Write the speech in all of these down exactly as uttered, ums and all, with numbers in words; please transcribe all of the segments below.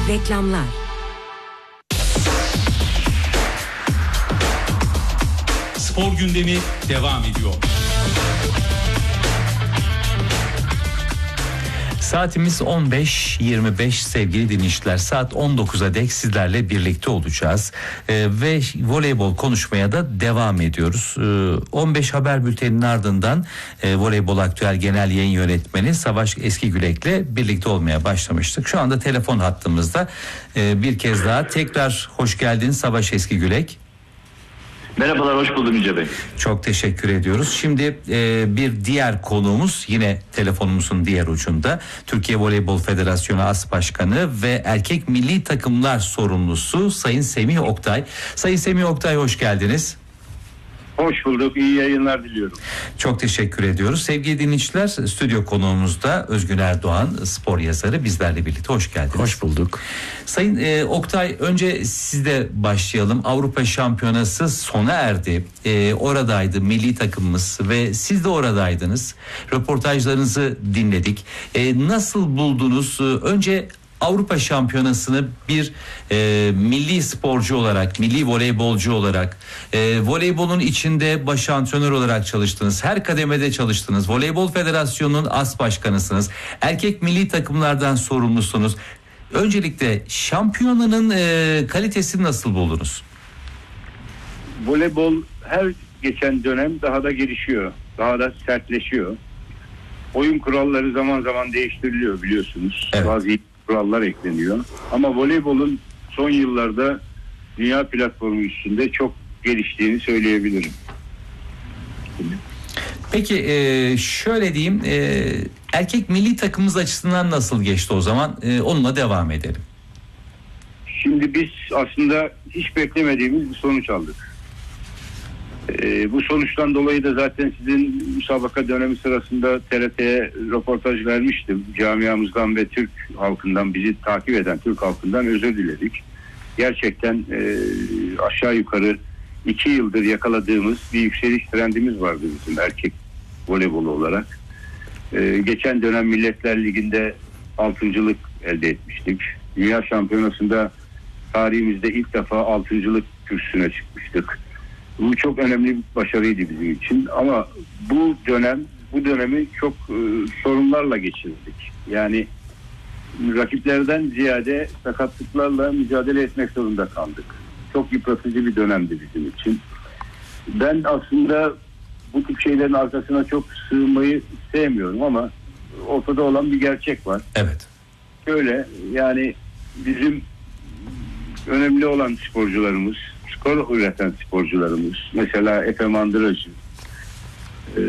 Reklamlar. Spor gündemi devam ediyor. Saatimiz on beş yirmi beş sevgili dinleyiciler. Saat on dokuza dek sizlerle birlikte olacağız. Ee, ve voleybol konuşmaya da devam ediyoruz. Ee, on beş haber bülteninin ardından e, Voleybol Aktüel Genel Yayın Yönetmeni Savaş Eskigülek'le birlikte olmaya başlamıştık. Şu anda telefon hattımızda. Ee, bir kez daha tekrar hoş geldin Savaş Eskigülek. Merhabalar, hoş buldum Yüce Bey. Çok teşekkür ediyoruz. Şimdi e, bir diğer konuğumuz yine telefonumuzun diğer ucunda. Türkiye Voleybol Federasyonu As Başkanı ve erkek milli takımlar sorumlusu Sayın Semih Oktay. Sayın Semih Oktay, hoş geldiniz. Hoş bulduk. İyi yayınlar diliyorum. Çok teşekkür ediyoruz. Sevgili dinleyiciler, stüdyo konuğumuzda Özgün Erdoğan, spor yazarı, bizlerle birlikte. Hoş geldiniz. Hoş bulduk. Sayın e, Oktay, önce sizde başlayalım. Avrupa Şampiyonası sona erdi. E, oradaydı milli takımımız ve siz de oradaydınız. Röportajlarınızı dinledik. E, nasıl buldunuz? Önce Avrupa Şampiyonası'nı bir e, milli sporcu olarak, milli voleybolcu olarak, e, voleybolun içinde baş antrenör olarak çalıştınız. Her kademede çalıştınız. Voleybol Federasyonu'nun as başkanısınız. Erkek milli takımlardan sorumlusunuz. Öncelikle şampiyonanın e, kalitesini nasıl buldunuz? Voleybol her geçen dönem daha da gelişiyor. Daha da sertleşiyor. Oyun kuralları zaman zaman değiştiriliyor biliyorsunuz. Evet. Bazı kurallar ekleniyor. Ama voleybolun son yıllarda dünya platformu üstünde çok geliştiğini söyleyebilirim. Peki e, şöyle diyeyim, e, erkek milli takımımız açısından nasıl geçti o zaman? E, onunla devam edelim. Şimdi biz aslında hiç beklemediğimiz bir sonuç aldık. Ee, bu sonuçtan dolayı da zaten sizin müsabaka dönemi sırasında T R T'ye röportaj vermiştim. Camiamızdan ve Türk halkından, bizi takip eden Türk halkından özür diledik. Gerçekten e, aşağı yukarı iki yıldır yakaladığımız bir yükseliş trendimiz vardı bizim erkek voleybolu olarak. E, geçen dönem Milletler Ligi'nde altıncılık elde etmiştik. Dünya Şampiyonası'nda tarihimizde ilk defa altıncılık kürsüsüne çıkmıştık. Bu çok önemli bir başarıydı bizim için ama bu dönem bu dönemi çok e, sorunlarla geçirdik. Yani rakiplerden ziyade sakatlıklarla mücadele etmek zorunda kaldık. Çok yıpratıcı bir dönemdi bizim için. Ben aslında bu tip şeylerin arkasına çok sığınmayı sevmiyorum ama ortada olan bir gerçek var. Evet. Şöyle, yani bizim önemli olan sporcularımız, skor üreten sporcularımız, mesela Efe Mandıracı, e,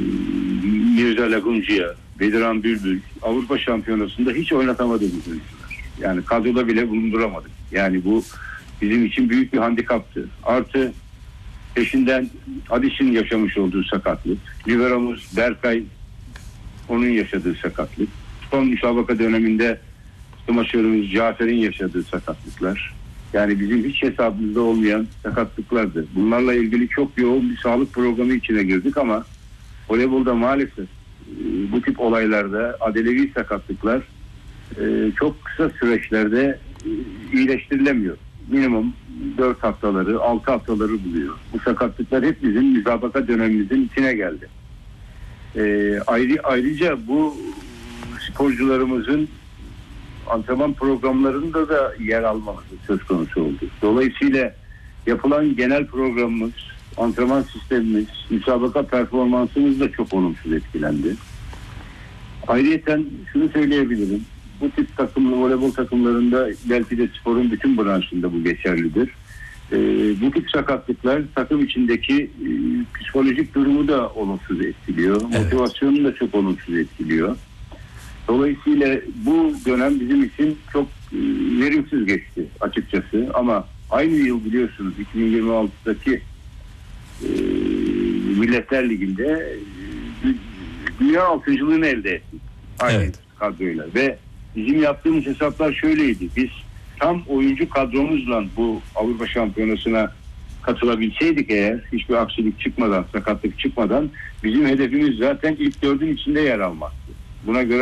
Mirza Lagunciya, Bediran Bülbül Avrupa Şampiyonası'nda hiç oynatamadığımız oyuncular. Yani kadroda bile bulunduramadık. Yani bu bizim için büyük bir handikaptı. Artı peşinden Adiş'in yaşamış olduğu sakatlık, liberomuz Berkay, onun yaşadığı sakatlık, son müsabaka döneminde smaçörümüz Cafer'in yaşadığı sakatlıklar. Yani bizim hiç hesabımızda olmayan sakatlıklardı. Bunlarla ilgili çok yoğun bir sağlık programı içine girdik ama voleybolda maalesef bu tip olaylarda adelevi sakatlıklar çok kısa süreçlerde iyileştirilemiyor. Minimum dört haftaları, altı haftaları buluyor. Bu sakatlıklar hep bizim müsabaka dönemimizin içine geldi. Ayrı, ayrıca bu sporcularımızın antrenman programlarında da yer almaması söz konusu oldu. Dolayısıyla yapılan genel programımız, antrenman sistemimiz, müsabaka performansımız da çok olumsuz etkilendi. Ayrıyeten şunu söyleyebilirim. Bu tip takımlı voleybol takımlarında, belki de sporun bütün branşında bu geçerlidir. Ee, bu tip sakatlıklar takım içindeki e, psikolojik durumu da olumsuz etkiliyor. Evet. Motivasyonu da çok olumsuz etkiliyor. Dolayısıyla bu dönem bizim için çok e, verimsiz geçti açıkçası. Ama aynı yıl biliyorsunuz iki bin yirmi altıdaki e, Milletler Ligi'nde e, dünya altıncılığını elde ettik. Aynı evet. kadroyla. Ve bizim yaptığımız hesaplar şöyleydi. Biz tam oyuncu kadromuzla bu Avrupa Şampiyonası'na katılabilseydik eğer, hiçbir aksilik çıkmadan, sakatlık çıkmadan, bizim hedefimiz zaten ilk dördün içinde yer almaktı. Buna göre